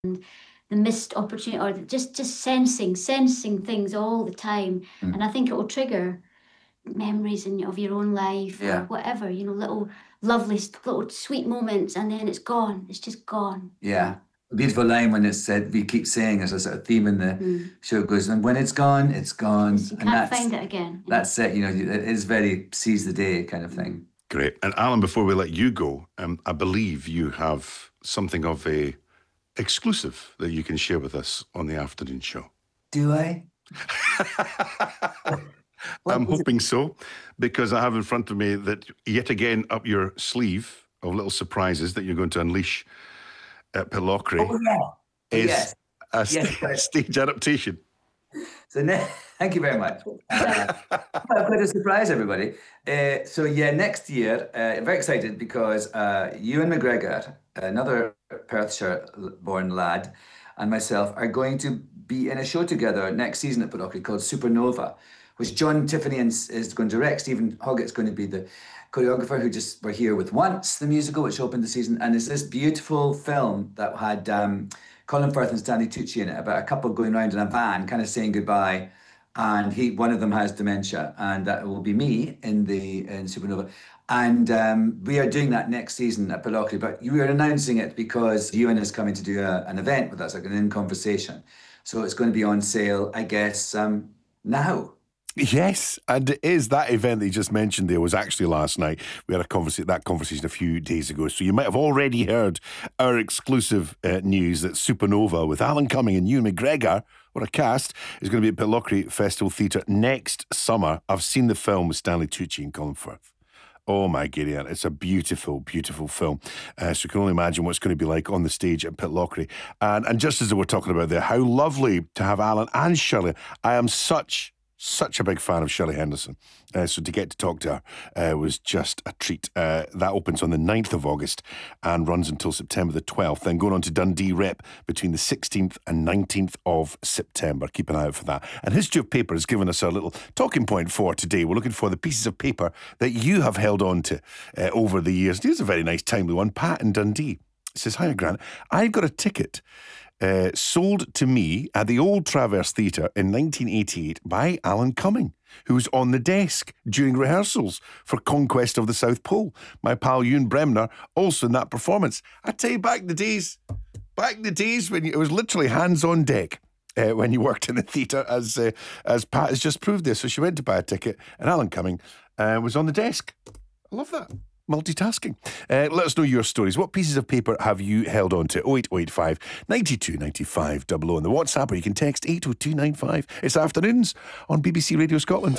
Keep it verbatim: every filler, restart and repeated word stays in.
the missed opportunity, or just just sensing sensing things all the time. Mm. And I think it will trigger memories in, of your own life, Yeah. or whatever, you know, little lovely, little sweet moments, and then it's gone. It's just gone. Yeah. A beautiful line when it's said, we keep saying as a sort of theme in the Mm. show goes, and when it's gone, it's gone. It's- you and can't that's, find it again. you know. That's it, you know, it is very seize the day kind of thing. Great. And Alan, before we let you go, um, I believe you have something of a exclusive that you can share with us on the afternoon show. Do I? I'm is it? hoping so, because I have in front of me that yet again up your sleeve of little surprises that you're going to unleash at Pitlochry Oh, yeah. is Yes. a Yes, st- right. stage adaptation. So ne- thank you very much. Uh, I've got to surprise everybody. Uh, so yeah, next year, uh, I'm very excited because uh, Ewan McGregor, another Perthshire-born lad, and myself are going to be in a show together next season at Pitlochry called Supernova, which John Tiffany is going to direct. Stephen Hoggett's going to be the choreographer who just were here with Once, the musical, which opened the season. And it's this beautiful film that had um, Colin Firth and Stanley Tucci in it, about a couple going around in a van, kind of saying goodbye. And he, one of them has dementia, and that will be me in the in Supernova. And um, we are doing that next season at Pitlochry, but we are announcing it because Ewan is coming to do a, an event with us, like an in conversation. So it's going to be on sale, I guess, um, now. Yes, and it is. That event that you just mentioned there was actually last night. We had a conversa- that conversation a few days ago. So you might have already heard our exclusive uh, news that Supernova with Alan Cumming and Ewan McGregor, what a cast, is going to be at Pitlochry Festival Theatre next summer. I've seen the film with Stanley Tucci and Colin Firth. Oh my Gideon, it's a beautiful, beautiful film. Uh, so you can only imagine what it's going to be like on the stage at Pitlochry. And, and just as we were talking about there, how lovely to have Alan and Shirley. I am such... Such a big fan of Shirley Henderson. Uh, so to get to talk to her uh, was just a treat. Uh, that opens on the ninth of August and runs until September the twelfth. Then going on to Dundee Rep between the sixteenth and nineteenth of September. Keep an eye out for that. And History of Paper has given us our little talking point for today. We're looking for the pieces of paper that you have held on to uh, over the years. Here's a very nice timely one. Pat in Dundee says, "Hiya Grant, I've got a ticket Uh, sold to me at the Old Traverse Theatre in nineteen eighty-eight by Alan Cumming, who was on the desk during rehearsals for Conquest of the South Pole. My pal Ewan Bremner also in that performance. I tell you, back in the days, back in the days when you, it was literally hands on deck uh, when you worked in the theatre, as uh, as Pat has just proved this. So she went to buy a ticket, and Alan Cumming uh, was on the desk. I love that. Multitasking. Uh, let us know your stories. What pieces of paper have you held on to? oh eight oh eight five, nine two nine five, double oh on the WhatsApp, or you can text eight oh two nine five. It's Afternoons on B B C Radio Scotland.